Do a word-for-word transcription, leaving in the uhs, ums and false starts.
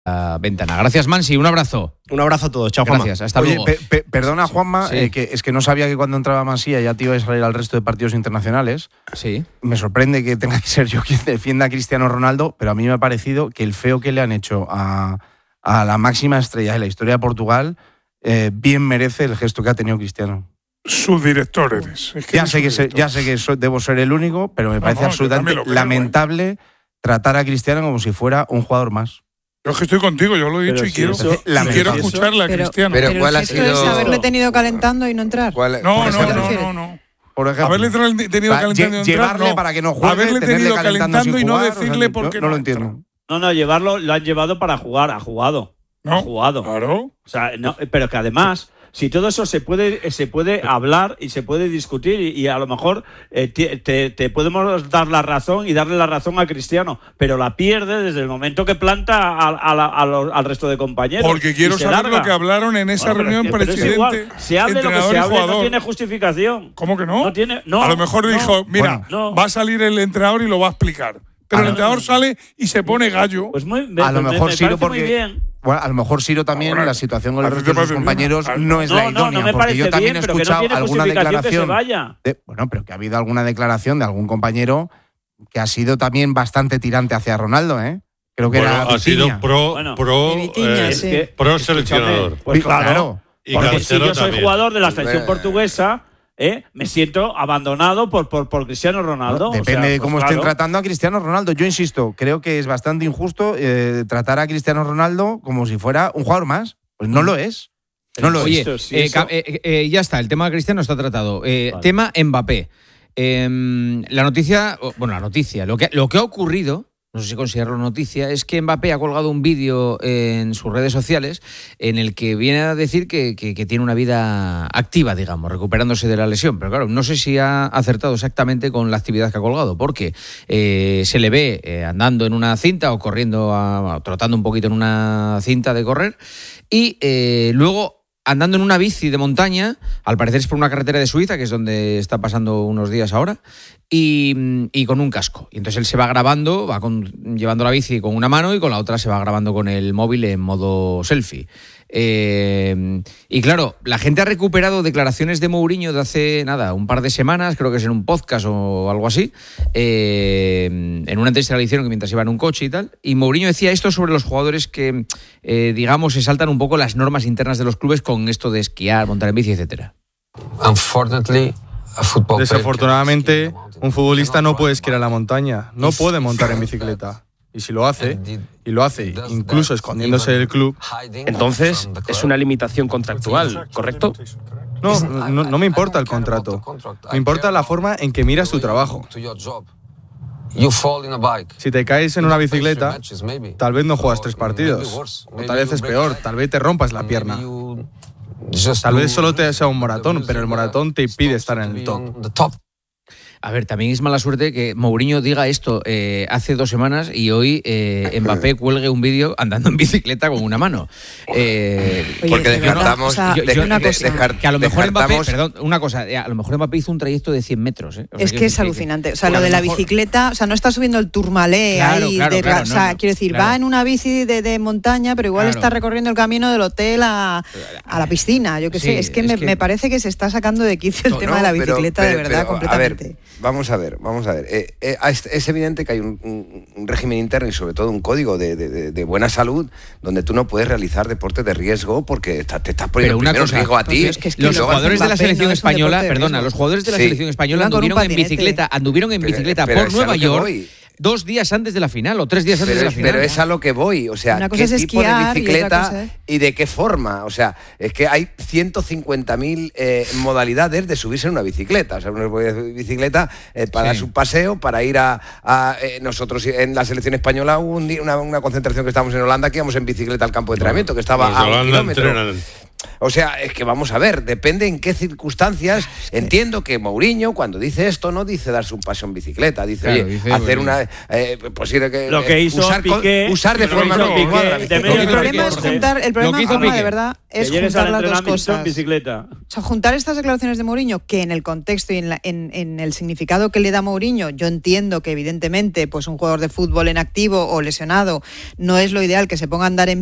la ventana. Gracias, Mansi, un abrazo. Un abrazo a todos, chao, Juanma. Gracias, hasta Oye, luego. pe- pe- perdona, Juanma, Sí. eh, que es que no sabía que cuando entraba Mansilla ya te ibas a ir al resto de partidos internacionales. Sí. Me sorprende que tenga que ser yo quien defienda a Cristiano Ronaldo, pero a mí me ha parecido que el feo que le han hecho a, a la máxima estrella de la historia de Portugal eh, bien merece el gesto que ha tenido Cristiano. Subdirector eres. Es que Ya eres sé que, se- subdirector. ya sé que soy- debo ser el único, pero me No, parece no, yo absolutamente también lo creo, lamentable tratar a Cristiano como si fuera un jugador más. Yo es que estoy contigo, yo lo he dicho Pero y si quiero, eso- y lamentable. quiero escucharle a Pero- Cristiano. Pero Pero ¿cuál ha esto sido? es haberle tenido calentando y no entrar. ¿Cuál- no, por no, ejemplo, no, refieres? no, no. Por ejemplo, Haberle tra- tenido Va, calentando y lle- entrar, llevarle no. para que no juegue, Haberle tenerle tenido calentando calentando sin y no jugar, decirle o sea, por yo qué no lo entra. entiendo. No, no, llevarlo, lo han llevado para jugar, ha jugado. No, Ha jugado. claro. O sea, no, pero que además, si todo eso se puede, se puede hablar y se puede discutir y, y a lo mejor eh, te, te- te podemos dar la razón y darle la razón a Cristiano, pero la pierde desde el momento que planta a, a la- a los- al resto de compañeros. Porque quiero y se saber larga. lo que hablaron en esa Bueno, pero reunión es que- pero es presidente, igual, se hable lo que entrenador se y hable, no jugador. tiene justificación. ¿Cómo que no? No tiene, no, a lo mejor no. dijo, mira, Bueno, no. va a salir el entrenador y lo va a explicar. Pero A el lo- entrenador sale y se pone gallo. Pues muy, A lo me- mejor me Siro parece muy porque bien. bueno, a lo mejor Siro también Ahora, la situación con ¿a el ti resto te de sus parece compañeros bien? no es No, la no, idónea, no me porque parece yo también bien, he pero que no escuchado tiene alguna justificación que se declaración vaya. de- bueno, pero que ha habido alguna declaración de algún compañero que ha sido también bastante tirante hacia Ronaldo, ¿eh? Creo que Bueno, era ha sido Vitinha. pro, Bueno, pro, y Vitinha, eh, sí. Es que- pro escúchame, seleccionador. Pues Sí, claro. claro. Y Porque si Cancelo yo soy también. jugador de la selección Hombre. portuguesa, ¿eh? me siento abandonado por, por, por Cristiano Ronaldo. O Depende sea, de pues cómo claro. estén tratando a Cristiano Ronaldo. Yo insisto, creo que es bastante injusto eh, tratar a Cristiano Ronaldo como si fuera un jugador más. Pues no lo es. No lo Oye, es. Eso, sí, eh, eso. ca- eh, eh, ya está, el tema de Cristiano está tratado. Eh, Vale. Tema Mbappé. Eh, la noticia, o- bueno, la noticia, lo que, lo que ha ocurrido, no sé si considerarlo noticia, es que Mbappé ha colgado un vídeo en sus redes sociales en el que viene a decir que, que- que tiene una vida activa, digamos, recuperándose de la lesión. Pero claro, no sé si ha acertado exactamente con la actividad que ha colgado, porque eh, se le ve eh, andando en una cinta o corriendo, a- trotando un poquito en una cinta de correr, y eh, luego andando en una bici de montaña, al parecer es por una carretera de Suiza, que es donde está pasando unos días ahora, y, y con un casco. Y entonces él se va grabando, va con- llevando la bici con una mano y con la otra se va grabando con el móvil en modo selfie. Eh, y claro, la gente ha recuperado declaraciones de Mourinho de hace, nada, un par de semanas, creo que es en un podcast o algo así, eh, en una entrevista que le hicieron que mientras iba en un coche y tal, y Mourinho decía esto sobre los jugadores que, eh, digamos, se saltan un poco las normas internas de los clubes con esto de esquiar, montar en bici, etcétera. Unfortunately, a football player Desafortunadamente, cannot ski un futbolista no puede esquiar a la mountain. montaña, no puede montar en bicicleta. Y si lo hace, y lo hace incluso escondiéndose del club, Entonces, es una limitación contractual, ¿correcto? no, no, no me importa el contrato. Me importa la forma en que miras tu trabajo. Si te caes en una bicicleta, tal vez no juegas tres partidos. O tal vez es peor, tal vez te rompas la pierna. Tal vez solo te sea un moratón, pero el moratón te impide estar en el top. A ver, también es mala suerte que Mourinho diga esto eh, hace dos semanas y hoy eh, Mbappé cuelgue un vídeo andando en bicicleta con una mano. Eh, Oye, Porque de verdad, descartamos, o sea, yo- de- yo- una de- cosa. descar- que a lo mejor Mbappé, descartamos- perdón, una cosa, eh, a lo mejor Mbappé hizo un trayecto de cien metros. ¿eh? O sea, Es quiero que es decir alucinante. O sea, que lo a de la mejor- bicicleta, o sea, no está subiendo el Tourmalet Claro, ahí. claro, de- claro, o sea, no, no, quiero decir, claro. va en una bici de, de montaña, pero igual Claro. está recorriendo el camino del hotel a, a la piscina. Yo qué Sí, sé. Es que, es me, que- me parece que se está sacando de quicio el No, tema de la pero- bicicleta, pero- de verdad, pero, completamente. A ver, vamos a ver, vamos a ver. Eh, eh, es, es evidente que hay un, un- un régimen interno y sobre todo un código de, de- de- de buena salud donde tú no puedes realizar deportes de riesgo porque está- te estás poniendo Pero una primero en cosa, riesgo a ti. pero es que es que Los y luego- jugadores de la Mbappé selección no es un española, deporte de perdona, riesgo. los jugadores de la Sí. selección española Iban con un anduvieron en patinete. bicicleta, anduvieron en Pero- bicicleta pero por es a Nueva lo que York voy. dos días antes de la final o tres días antes Pero de la es, final. pero es a lo que voy, o sea, Una cosa ¿qué es tipo de esquiar y otra bicicleta cosa es- y de qué forma? O sea, es que hay ciento cincuenta mil eh, modalidades de subirse en una bicicleta. O sea, una bicicleta eh, para Sí. darse un paseo, para ir a... a, eh, nosotros en la selección española hubo un día- una, una concentración que estábamos en Holanda que íbamos en bicicleta al campo de entrenamiento, que estaba Los a un Holanda kilómetro. entrenan. O sea, es que vamos a ver, depende en qué circunstancias. Entiendo que Mourinho, cuando dice esto, no dice darse un paseo en bicicleta, dice, Claro, oye, dice, hacer bueno. una... Eh, pues, que, Lo que hizo usar, Piqué, usar de lo que forma hizo continuada la Piqué, bicicleta. de medio El problema es transporte. juntar, el Lo problema, que hizo Juanma, Piqué. de verdad, Que es llegues juntar al las dos entrenamiento en cosas. bicicleta. O sea, juntar estas declaraciones de Mourinho, que en el contexto y en, la- en, en el significado que le da Mourinho, yo entiendo que evidentemente pues un jugador de fútbol en activo o lesionado no es lo ideal que se ponga a andar en